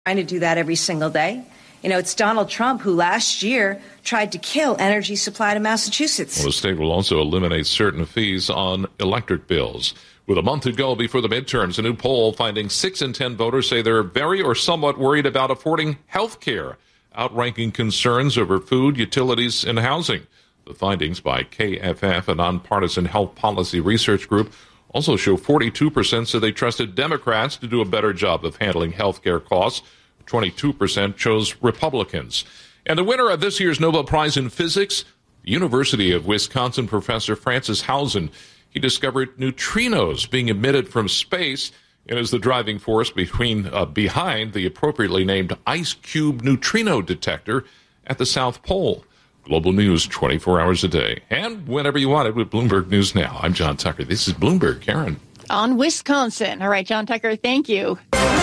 Trying to do that every single day. You know, it's Donald Trump who last year tried to kill energy supply to Massachusetts. Well, the state will also eliminate certain fees on electric bills. With a month to go before the midterms, a new poll finding 6 in 10 voters say they're very or somewhat worried about affording health care, outranking concerns over food, utilities, and housing. The findings by KFF, a nonpartisan health policy research group, also show 42% said they trusted Democrats to do a better job of handling health care costs. 22% chose Republicans. And the winner of this year's Nobel Prize in Physics, the University of Wisconsin professor Francis Hausen. He discovered neutrinos being emitted from space and is the driving force behind the appropriately named Ice Cube neutrino detector at the South Pole. Global news 24 hours a day. And whenever you want it with Bloomberg News Now. I'm John Tucker. This is Bloomberg. Karen. On Wisconsin. All right, John Tucker, thank you.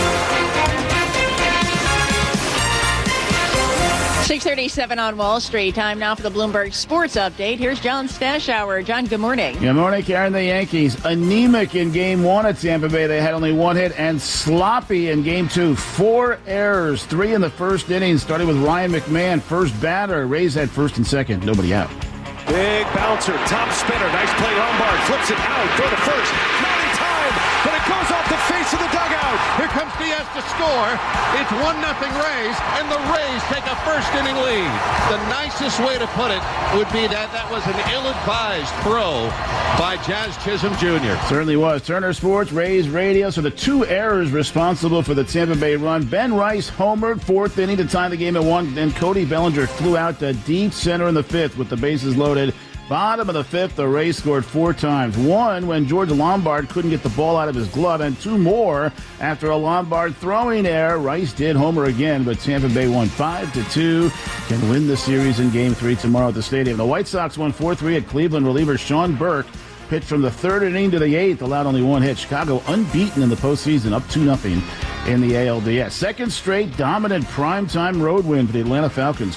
6:37 on Wall Street. Time now for the Bloomberg Sports Update. Here's John Stashower. John, good morning. Good morning, Karen. The Yankees anemic in Game 1 at Tampa Bay. They had only one hit, and sloppy in Game 2. 4 errors, 3 in the first inning, starting with Ryan McMahon, first batter. Rays had first and second, nobody out. Big bouncer, top spinner, nice play. Lombard flips it out, throw to first, not in time, but it goes off the face of the dugout. Here comes Diaz to score. It's 1-0 Rays, and the Rays take a first-inning lead. The nicest way to put it would be that was an ill-advised throw by Jazz Chisholm Jr. Certainly was. Turner Sports, Rays Radio. So the 2 errors responsible for the Tampa Bay run. Ben Rice homered, 4th inning to tie the game at 1. Then Cody Bellinger flew out to deep center in the 5th with the bases loaded. Bottom of the 5th, the Rays scored 4 times. 1 when George Lombard couldn't get the ball out of his glove, and 2 more after a Lombard throwing error. Rice did homer again, but Tampa Bay won 5-2. Can win the series in Game 3 tomorrow at the stadium. The White Sox won 4-3 at Cleveland. Reliever Sean Burke pitched from the 3rd inning to the 8th, allowed only 1 hit. Chicago unbeaten in the postseason, up 2-0 in the ALDS. Second straight dominant primetime road win for the Atlanta Falcons,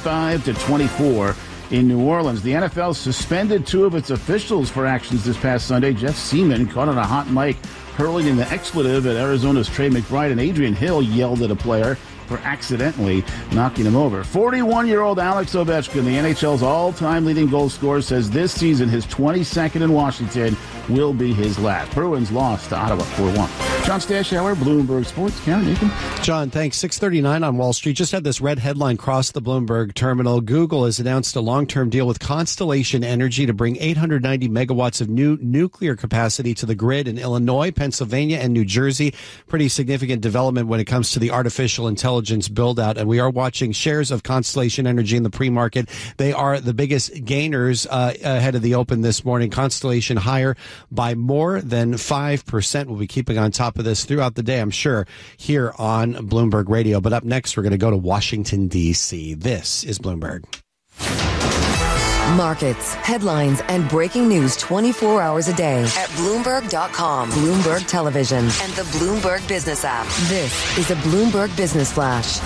45-24. In New Orleans, the NFL suspended 2 of its officials for actions this past Sunday. Jeff Seaman caught on a hot mic hurling an expletive at Arizona's Trey McBride, and Adrian Hill yelled at a player for accidentally knocking him over. 41-year-old Alex Ovechkin, the NHL's all-time leading goal scorer, says this season his 22nd in Washington will be his last. Bruins lost to Ottawa 4-1. John Stashower, Bloomberg Sports. Karen, Nathan. John, thanks. 6:39 on Wall Street. Just had this red headline cross the Bloomberg terminal. Google has announced a long-term deal with Constellation Energy to bring 890 megawatts of new nuclear capacity to the grid in Illinois, Pennsylvania, and New Jersey. Pretty significant development when it comes to the artificial intelligence build-out. And we are watching shares of Constellation Energy in the pre-market. They are the biggest gainers ahead of the open this morning. Constellation higher by more than 5%. We'll be keeping on top of this throughout the day, I'm sure, here on Bloomberg Radio. But up next, we're going to go to Washington, D.C. This is Bloomberg. Markets, headlines, and breaking news 24 hours a day at Bloomberg.com, Bloomberg Television, and the Bloomberg Business app. This is a Bloomberg Business Flash.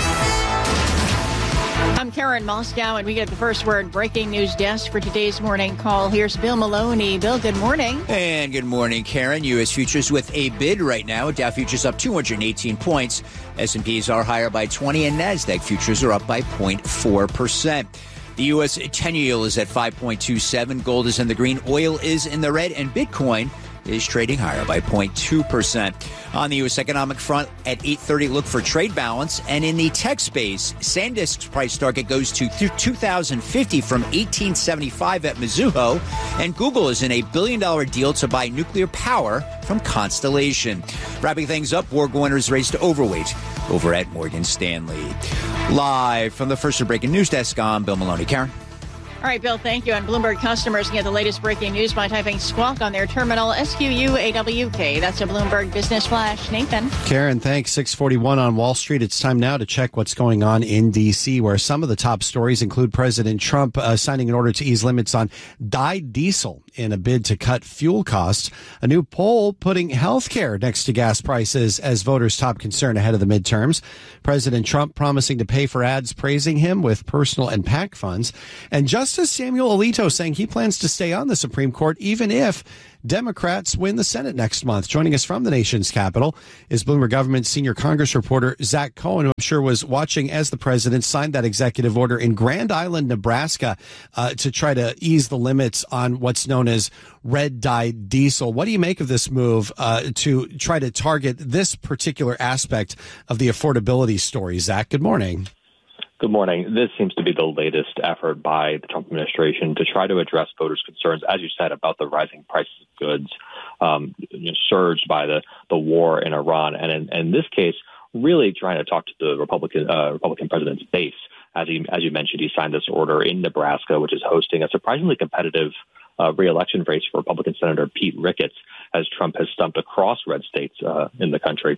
I'm Karen Moscow, and we get the first word breaking news desk for today's morning call. Here's Bill Maloney. Bill, good morning. And good morning, Karen. U.S. futures with a bid right now. Dow futures up 218 points. S&Ps are higher by 20, and NASDAQ futures are up by 0.4%. The U.S. 10-year yield is at 5.27. Gold is in the green. Oil is in the red. And Bitcoin is trading higher by 0.2%. On the U.S. economic front, at 8:30, look for trade balance. And in the tech space, SanDisk's price target goes to 2050 from 1875 at Mizuho. And Google is in a $1 billion deal to buy nuclear power from Constellation. Wrapping things up, Borg Warner's race to overweight over at Morgan Stanley. Live from the First Breaking News Desk, I'm Bill Maloney. Karen? All right, Bill, thank you. And Bloomberg customers can get the latest breaking news by typing Squawk on their terminal, SQUAWK. That's a Bloomberg Business Flash. Nathan. Karen, thanks. 6:41 on Wall Street. It's time now to check what's going on in D.C., where some of the top stories include President Trump signing an order to ease limits on dyed diesel in a bid to cut fuel costs. A new poll putting health care next to gas prices as voters' top concern ahead of the midterms. President Trump promising to pay for ads praising him with personal and PAC funds. And Justice Justice Samuel Alito saying he plans to stay on the Supreme Court even if Democrats win the Senate next month. Joining us from the nation's capital is Bloomberg Government senior Congress reporter Zach Cohen, who I'm sure was watching as the president signed that executive order in Grand Island, Nebraska, to try to ease the limits on what's known as red-dyed diesel. What do you make of this move to try to target this particular aspect of the affordability story? Zach, good morning. Good morning. This seems to be the latest effort by the Trump administration to try to address voters' concerns, as you said, about the rising prices of goods, surged by the war in Iran. And in this case, really trying to talk to the Republican president's base. As you mentioned, he signed this order in Nebraska, which is hosting a surprisingly competitive re-election race for Republican Senator Pete Ricketts, as Trump has stumped across red states in the country.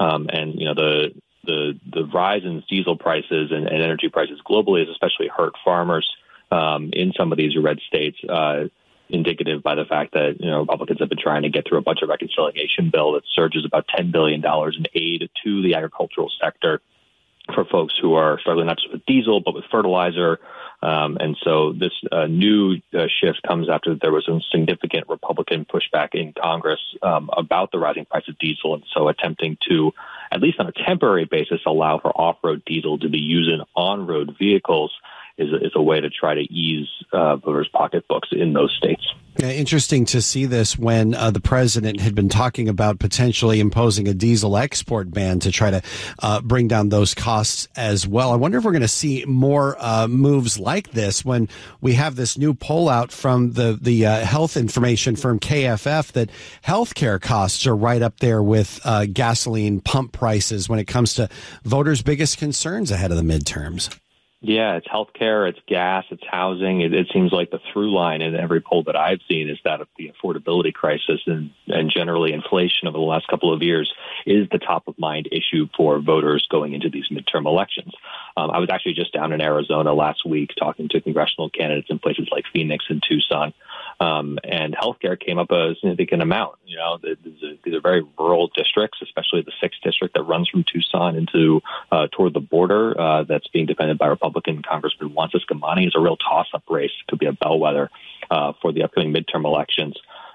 The rise in diesel prices and energy prices globally has especially hurt farmers in some of these red states, indicative by the fact that Republicans have been trying to get through a budget reconciliation bill that surges about $10 billion in aid to the agricultural sector for folks who are struggling not just with diesel but with fertilizer. And so this new shift comes after there was some significant Republican pushback in Congress about the rising price of diesel, and so attempting to, at least on a temporary basis, allow for off-road diesel to be used in on-road vehicles is a way to try to ease voters' pocketbooks in those states. Yeah, interesting to see this when the president had been talking about potentially imposing a diesel export ban to try to bring down those costs as well. I wonder if we're going to see more moves like this when we have this new poll out from the health information firm KFF that healthcare costs are right up there with gasoline pump prices when it comes to voters' biggest concerns ahead of the midterms. Yeah, it's healthcare, it's gas, it's housing. It seems like the through line in every poll that I've seen is that of the affordability crisis and generally inflation over the last couple of years is the top of mind issue for voters going into these midterm elections. I was actually just down in Arizona last week talking to congressional candidates in places like Phoenix and Tucson. And healthcare came up a significant amount. These are very rural districts, especially the 6th district that runs from Tucson into toward the border that's being defended by Republican Congressman Juan Ciscomani. Is a real toss-up race. It could be a bellwether for the upcoming midterm elections,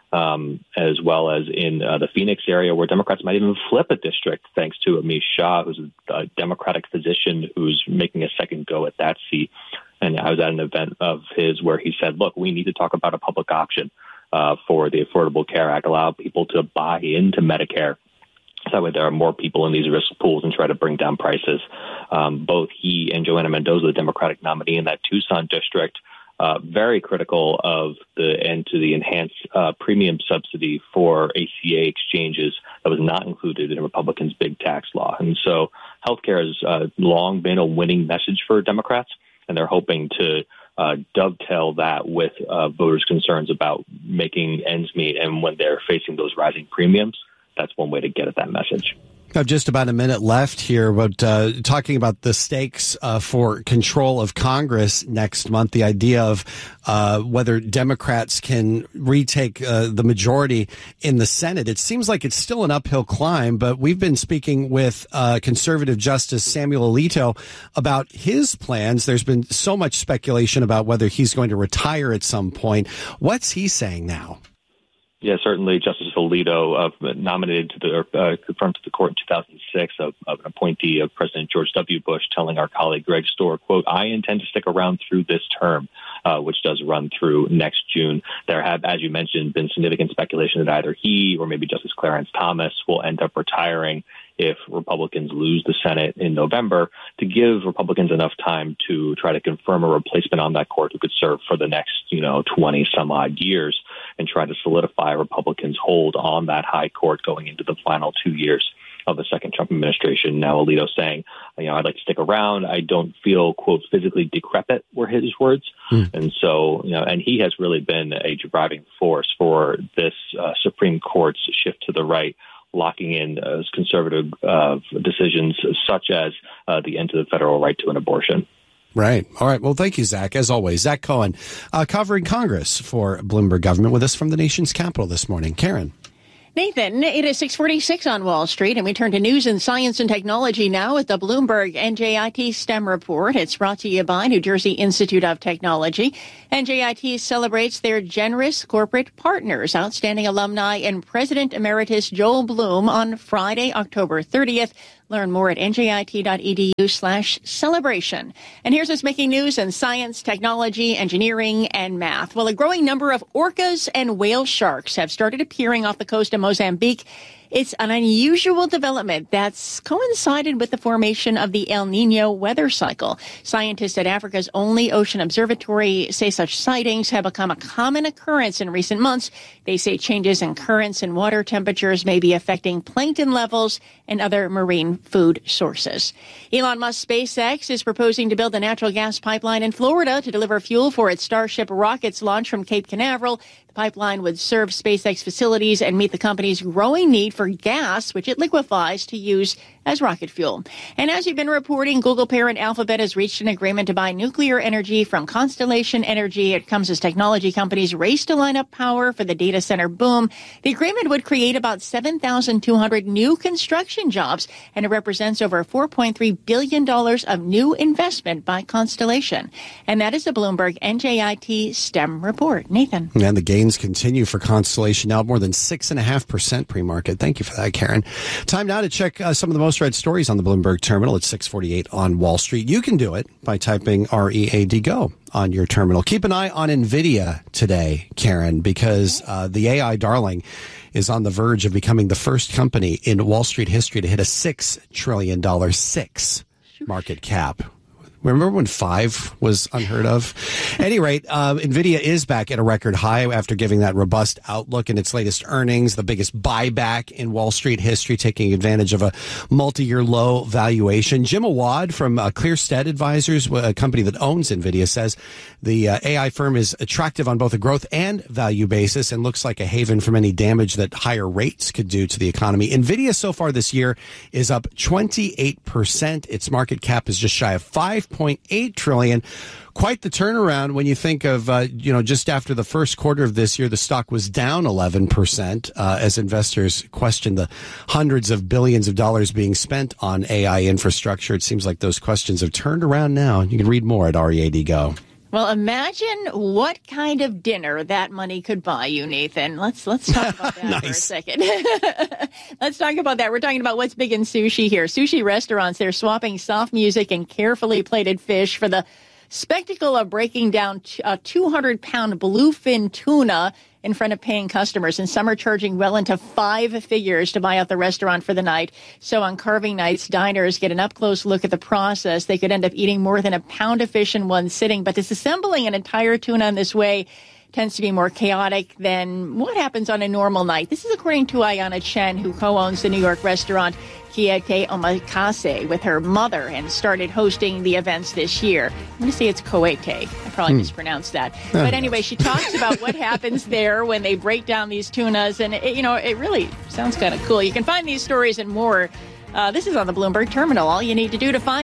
as well as in the Phoenix area where Democrats might even flip a district thanks to Amish Shah, who's a Democratic physician who's making a second go at that seat. And I was at an event of his where he said, look, we need to talk about a public option for the Affordable Care Act, allow people to buy into Medicare. So that way there are more people in these risk pools and try to bring down prices. Both he and Joanna Mendoza, the Democratic nominee in that Tucson district, very critical of the end to the enhanced premium subsidy for ACA exchanges that was not included in Republicans' big tax law. And so healthcare has long been a winning message for Democrats, and they're hoping to dovetail that with voters' concerns about making ends meet. And when they're facing those rising premiums, that's one way to get at that message. I have just about a minute left here, but talking about the stakes for control of Congress next month, the idea of whether Democrats can retake the majority in the Senate. It seems like it's still an uphill climb, but we've been speaking with conservative Justice Samuel Alito about his plans. There's been so much speculation about whether he's going to retire at some point. What's he saying now? Yeah, certainly Justice Alito, nominated confirmed to the court in 2006 of an appointee of President George W. Bush, telling our colleague Greg Stohr, quote, I intend to stick around through this term, which does run through next June. There have, as you mentioned, been significant speculation that either he or maybe Justice Clarence Thomas will end up retiring if Republicans lose the Senate in November, to give Republicans enough time to try to confirm a replacement on that court who could serve for the next, 20 some odd years and try to solidify Republicans' hold on that high court going into the final 2 years of the second Trump administration. Now Alito saying, I'd like to stick around. I don't feel, quote, physically decrepit were his words. And so, and he has really been a driving force for this Supreme Court's shift to the right, locking in conservative decisions such as the end to the federal right to an abortion. Right. All right. Well, thank you, Zach. As always, Zach Cohen, covering Congress for Bloomberg Government, with us from the nation's capital this morning. Karen. Nathan, it is 6:46 on Wall Street, and we turn to news and science and technology now with the Bloomberg NJIT STEM report. It's brought to you by New Jersey Institute of Technology. NJIT celebrates their generous corporate partners, outstanding alumni, and President Emeritus Joel Bloom on Friday, October 30th. Learn more at njit.edu/celebration. And here's what's making news in science, technology, engineering, and math. Well, a growing number of orcas and whale sharks have started appearing off the coast of Mozambique. It's an unusual development that's coincided with the formation of the El Nino weather cycle. Scientists at Africa's only ocean observatory say such sightings have become a common occurrence in recent months. They say changes in currents and water temperatures may be affecting plankton levels and other marine food sources. Elon Musk's SpaceX is proposing to build a natural gas pipeline in Florida to deliver fuel for its Starship rockets launched from Cape Canaveral. The pipeline would serve SpaceX facilities and meet the company's growing need for gas, which it liquefies to use as rocket fuel. And as you've been reporting, Google parent Alphabet has reached an agreement to buy nuclear energy from Constellation Energy. It comes as technology companies race to line up power for the data center boom. The agreement would create about 7,200 new construction jobs, and it represents over $4.3 billion of new investment by Constellation. And that is the Bloomberg NJIT STEM report. Nathan. And the gains continue for Constellation, now more than 6.5% pre-market. Thank you for that, Karen. Time now to check some of the most read stories on the Bloomberg terminal at 6:48 on Wall Street. You can do it by typing READ GO on your terminal. Keep an eye on NVIDIA today, Karen, because the AI darling is on the verge of becoming the first company in Wall Street history to hit a $6 trillion market cap. Remember when 5 was unheard of? At any rate, NVIDIA is back at a record high after giving that robust outlook in its latest earnings, the biggest buyback in Wall Street history, taking advantage of a multi-year low valuation. Jim Awad from Clearstead Advisors, a company that owns NVIDIA, says the AI firm is attractive on both a growth and value basis and looks like a haven from any damage that higher rates could do to the economy. NVIDIA so far this year is up 28%. Its market cap is just shy of $5.8 trillion. Quite the turnaround when you think of, just after the first quarter of this year, the stock was down 11% as investors questioned the hundreds of billions of dollars being spent on AI infrastructure. It seems like those questions have turned around now. You can read more at READ GO. Well, imagine what kind of dinner that money could buy you, Nathan. Let's talk about that for a second. Let's talk about that. We're talking about what's big in sushi here. Sushi restaurants, they're swapping soft music and carefully plated fish for the spectacle of breaking down a 200-pound bluefin tuna in front of paying customers. And some are charging well into 5 figures to buy out the restaurant for the night. So on carving nights, diners get an up-close look at the process. They could end up eating more than a pound of fish in one sitting. But disassembling an entire tuna in this way tends to be more chaotic than what happens on a normal night. This is according to Ayana Chen, who co-owns the New York restaurant Kiete Omakase with her mother and started hosting the events this year. I'm going to say it's Koete. I probably mispronounced that. But anyway, she talks about what happens there when they break down these tunas, and it really sounds kind of cool. You can find these stories and more. This is on the Bloomberg terminal. All you need to do to find